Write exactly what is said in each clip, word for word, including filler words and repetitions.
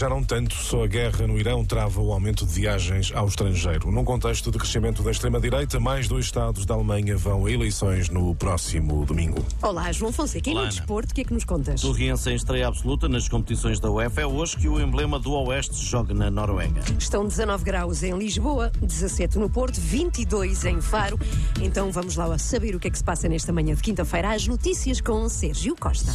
Já não tanto, só a guerra no Irão trava o aumento de viagens ao estrangeiro. Num contexto de crescimento da extrema-direita, mais dois estados da Alemanha vão a eleições no próximo domingo. Olá, João Fonseca. E no desporto, o que é que nos contas? Torriense em estreia absoluta nas competições da UEFA. É hoje que o emblema do Oeste joga na Noruega. Estão dezanove graus em Lisboa, dezassete no Porto, vinte e dois em Faro. Então vamos lá a saber o que é que se passa nesta manhã de quinta-feira. As notícias com Sérgio Costa.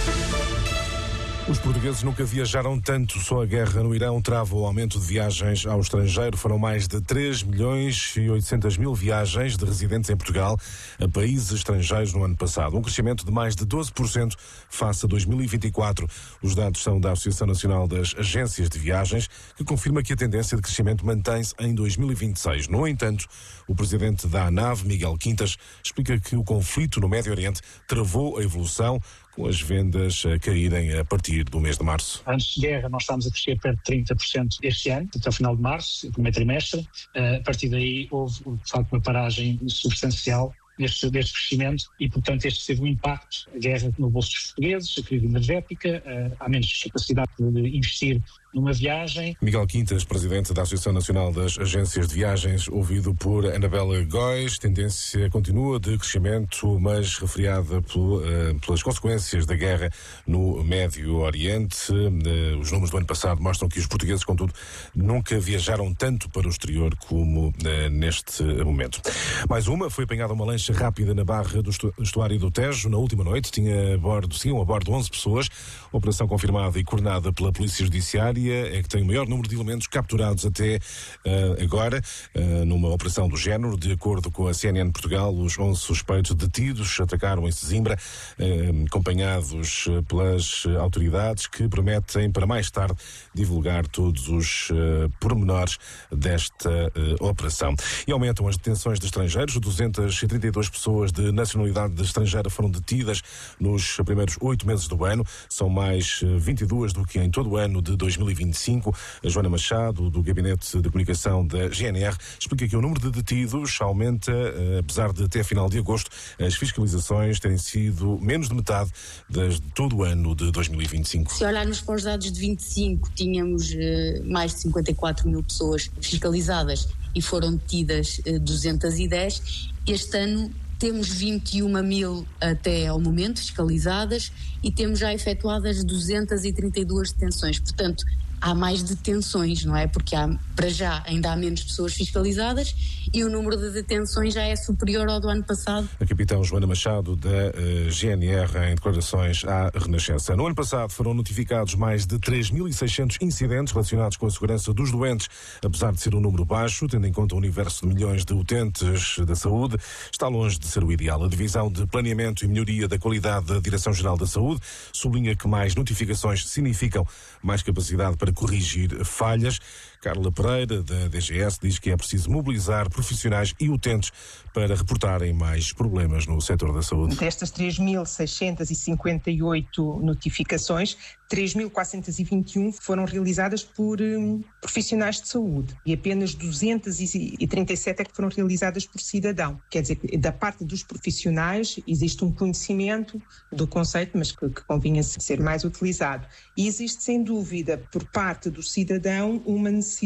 Os portugueses nunca viajaram tanto. Só a guerra no Irão trava o aumento de viagens ao estrangeiro. Foram mais de três milhões e oitocentas mil viagens de residentes em Portugal a países estrangeiros no ano passado. Um crescimento de mais de doze por cento face a dois mil e vinte e quatro. Os dados são da Associação Nacional das Agências de Viagens, que confirma que a tendência de crescimento mantém-se em dois mil e vinte e seis. No entanto, o presidente da ANAV, Miguel Quintas, explica que o conflito no Médio Oriente travou a evolução, com as vendas a caírem a partir do mês de março. Antes de guerra nós estávamos a crescer perto de trinta por cento este ano, até o final de março, primeiro trimestre. A partir daí houve, de facto, uma paragem substancial deste, deste crescimento e, portanto, este teve um impacto. A guerra no bolso dos portugueses, a crise energética, há menos capacidade de investir numa viagem. Miguel Quintas, presidente da Associação Nacional das Agências de Viagens, ouvido por Anabela Góis. Tendência continua de crescimento, mas refriada por, uh, pelas consequências da guerra no Médio Oriente. Uh, os números do ano passado mostram que os portugueses, contudo, nunca viajaram tanto para o exterior como uh, neste momento. Mais uma, foi apanhada uma lancha rápida na barra do estuário do Tejo na última noite. Tinha a bordo, tinham a bordo onze pessoas. Operação confirmada e coordenada pela Polícia Judiciária. É que tem o maior número de elementos capturados até uh, agora, uh, numa operação do género. De acordo com a C N N Portugal, os onze suspeitos detidos atracaram em Sesimbra, uh, acompanhados pelas autoridades, que prometem para mais tarde divulgar todos os uh, pormenores desta uh, operação. E aumentam as detenções de estrangeiros. duzentas e trinta e duas pessoas de nacionalidade estrangeira foram detidas nos primeiros oito meses do ano. São mais vinte e duas do que em todo o ano de dois mil e vinte e cinco. A Joana Machado, do Gabinete de Comunicação da G N R, explica que o número de detidos aumenta, apesar de até final de agosto as fiscalizações terem sido menos de metade das de todo o ano de dois mil e vinte e cinco. Se olharmos para os dados de vinte e cinco, tínhamos uh, mais de cinquenta e quatro mil pessoas fiscalizadas e foram detidas uh, duzentas e dez. Este ano temos vinte e uma mil até ao momento fiscalizadas e temos já efetuadas duzentas e trinta e duas detenções. Portanto, há mais detenções, não é? Porque há, para já ainda há menos pessoas fiscalizadas e o número de detenções já é superior ao do ano passado. A capitão Joana Machado, da uh, G N R, em declarações à Renascença. No ano passado foram notificados mais de três mil e seiscentos incidentes relacionados com a segurança dos doentes. Apesar de ser um número baixo, tendo em conta o universo de milhões de utentes da saúde, está longe de ser o ideal. A Divisão de Planeamento e Melhoria da Qualidade da Direção-Geral da Saúde sublinha que mais notificações significam mais capacidade para corrigir falhas. Carla Pereira, da D G S, diz que é preciso mobilizar profissionais e utentes para reportarem mais problemas no setor da saúde. Destas três mil seiscentas e cinquenta e oito notificações, três mil quatrocentas e vinte e um foram realizadas por um, profissionais de saúde e apenas duzentas e trinta e sete é que foram realizadas por cidadão. Quer dizer, da parte dos profissionais existe um conhecimento do conceito, mas que, que convinha ser mais utilizado. E existe, sem dúvida, por parte do cidadão, uma necessidade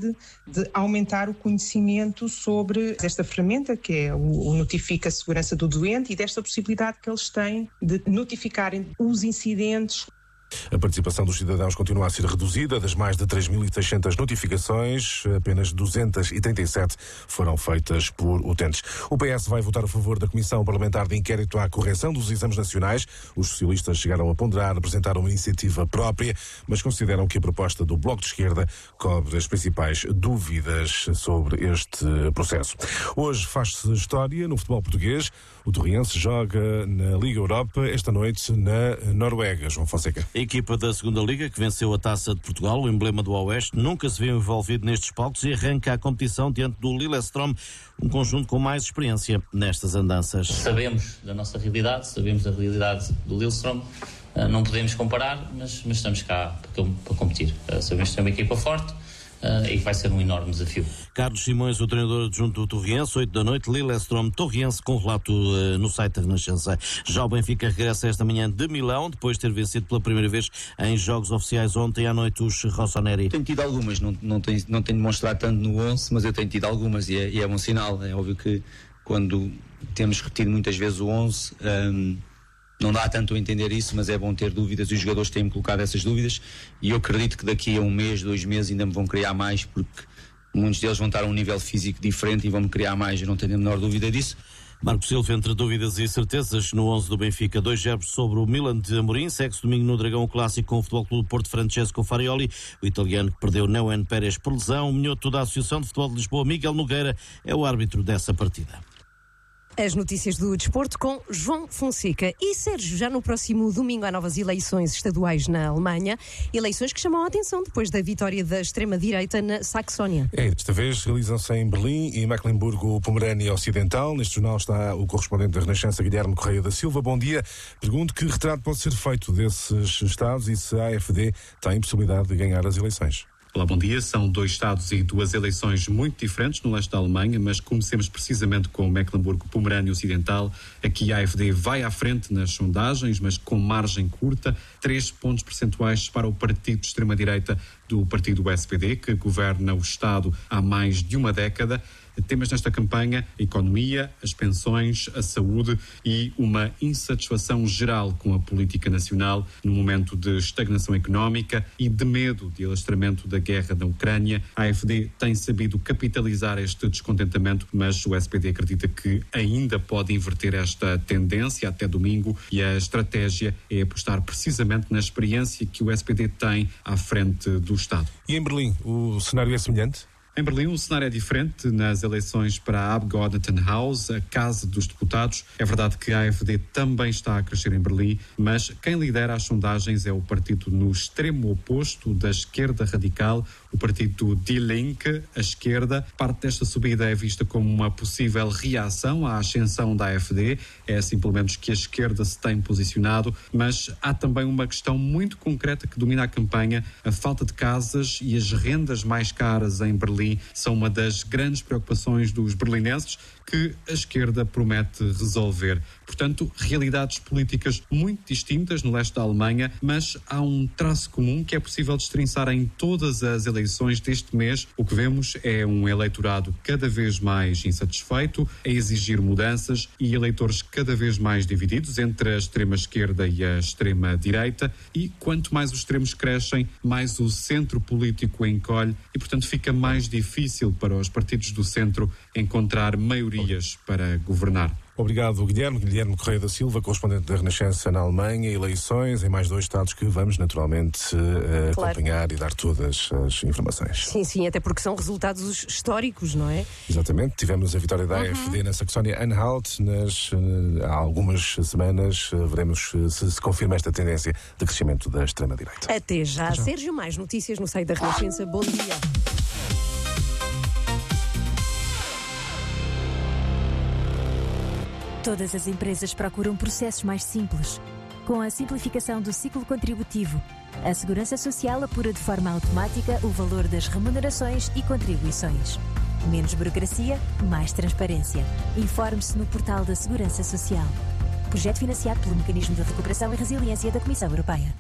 de aumentar o conhecimento sobre esta ferramenta, que é o, o Notifica a Segurança do Doente, e desta possibilidade que eles têm de notificarem os incidentes. A participação dos cidadãos continua a ser reduzida. Das mais de três mil e seiscentas notificações, apenas duzentas e trinta e sete foram feitas por utentes. O P S vai votar a favor da Comissão Parlamentar de Inquérito à Correção dos Exames Nacionais. Os socialistas chegaram a ponderar apresentar uma iniciativa própria, mas consideram que a proposta do Bloco de Esquerda cobre as principais dúvidas sobre este processo. Hoje faz-se história no futebol português. O Torriense joga na Liga Europa esta noite na Noruega. João Fonseca. A equipa da segunda Liga, que venceu a Taça de Portugal, o emblema do Oeste, nunca se viu envolvido nestes palcos e arranca a competição diante do Lillestrøm, um conjunto com mais experiência nestas andanças. Sabemos da nossa realidade, sabemos da realidade do Lillestrøm, não podemos comparar, mas, mas estamos cá para, para competir. Sabemos que é uma equipa forte, uh, e vai ser um enorme desafio. Carlos Simões, o treinador adjunto do Torriense, oito da noite, Lillestrøm Torriense, com relato uh, no site da Renascença. Já o Benfica regressa esta manhã de Milão, depois de ter vencido pela primeira vez em jogos oficiais ontem à noite os Rossoneri. Tenho tido algumas, não, não, tenho, não tenho demonstrado tanto no onze, mas eu tenho tido algumas e é, e é um sinal. É óbvio que quando temos repetido muitas vezes o onze, um, não dá tanto a entender isso, mas é bom ter dúvidas e os jogadores têm-me colocado essas dúvidas e eu acredito que daqui a um mês, dois meses ainda me vão criar mais, porque muitos deles vão estar a um nível físico diferente e vão-me criar mais, eu não tenho a menor dúvida disso. Marco Silva, entre dúvidas e certezas, no onze do Benfica, dois zeros sobre o Milan de Amorim, segue-se domingo no Dragão Clássico com o Futebol Clube Porto Francesco Farioli, o italiano que perdeu Neuen Pérez por lesão, o minhoto da Associação de Futebol de Lisboa, Miguel Nogueira, é o árbitro dessa partida. As notícias do desporto com João Fonseca. E Sérgio, já no próximo domingo há novas eleições estaduais na Alemanha, eleições que chamam a atenção depois da vitória da extrema-direita na Saxónia. É, desta vez realizam-se em Berlim e Mecklemburgo-Pomerânia Ocidental. Neste jornal está o correspondente da Renascença, Guilherme Correia da Silva. Bom dia. Pergunto que retrato pode ser feito desses estados e se a AfD tem possibilidade de ganhar as eleições. Olá, bom dia. São dois estados e duas eleições muito diferentes no leste da Alemanha, mas comecemos precisamente com Mecklemburgo-Pomerânia Ocidental. Aqui a AfD vai à frente nas sondagens, mas com margem curta, três pontos percentuais para o partido de extrema-direita do partido S P D, que governa o Estado há mais de uma década. Temas nesta campanha: a economia, as pensões, a saúde e uma insatisfação geral com a política nacional no momento de estagnação económica e de medo de alastramento da guerra na Ucrânia. A AfD tem sabido capitalizar este descontentamento, mas o S P D acredita que ainda pode inverter esta tendência até domingo e a estratégia é apostar precisamente na experiência que o S P D tem à frente do Estado. E em Berlim, o cenário é semelhante? Em Berlim, o cenário é diferente. Nas eleições para a Abgeordnetenhaus, a Casa dos Deputados, é verdade que a AfD também está a crescer em Berlim, mas quem lidera as sondagens é o partido no extremo oposto da esquerda radical, o partido Die Linke, a esquerda. Parte desta subida é vista como uma possível reação à ascensão da AfD, é assim pelo menos que a esquerda se tem posicionado, mas há também uma questão muito concreta que domina a campanha: a falta de casas e as rendas mais caras em Berlim são uma das grandes preocupações dos berlinenses, que a esquerda promete resolver. Portanto, realidades políticas muito distintas no leste da Alemanha, mas há um traço comum que é possível destrinçar em todas as eleições deste mês. O que vemos é um eleitorado cada vez mais insatisfeito, a exigir mudanças e eleitores cada vez mais divididos entre a extrema-esquerda e a extrema-direita, e quanto mais os extremos crescem, mais o centro político encolhe e, portanto, fica mais difícil para os partidos do centro encontrar maiorias para governar. Obrigado, Guilherme. Guilherme Correia da Silva, correspondente da Renascença na Alemanha. Eleições em mais dois estados que vamos naturalmente uh, claro. acompanhar e dar todas as informações. Sim, sim, até porque são resultados históricos, não é? Exatamente. Tivemos a vitória da uhum. AfD na Saxónia-Anhalt nas, uh, há algumas semanas. Uh, veremos uh, se se confirma esta tendência de crescimento da extrema-direita. Até já. Até já. Sérgio, mais notícias no site da Renascença. Bom dia. Todas as empresas procuram processos mais simples. Com a simplificação do ciclo contributivo, a Segurança Social apura de forma automática o valor das remunerações e contribuições. Menos burocracia, mais transparência. Informe-se no portal da Segurança Social. Projeto financiado pelo Mecanismo de Recuperação e Resiliência da Comissão Europeia.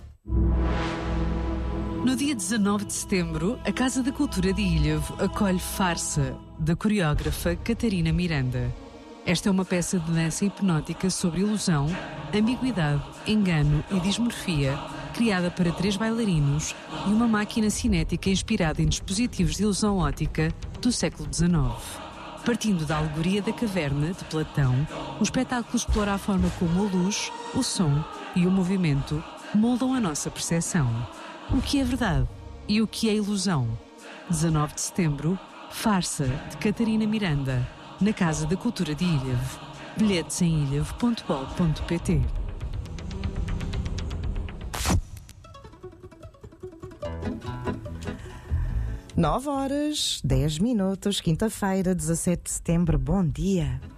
No dia dezanove de setembro, a Casa da Cultura de Ilhavo acolhe Farsa, da coreógrafa Catarina Miranda. Esta é uma peça de dança hipnótica sobre ilusão, ambiguidade, engano e dismorfia, criada para três bailarinos e uma máquina cinética inspirada em dispositivos de ilusão óptica do século dezenove. Partindo da alegoria da caverna, de Platão, o espetáculo explora a forma como a luz, o som e o movimento moldam a nossa percepção. O que é verdade e o que é ilusão? dezanove de setembro, Farsa, de Catarina Miranda, na Casa da Cultura de Ilhavo. Bilhetes em ilhavo ponto bol ponto pt. nove horas, dez minutos, quinta-feira, dezassete de setembro. Bom dia.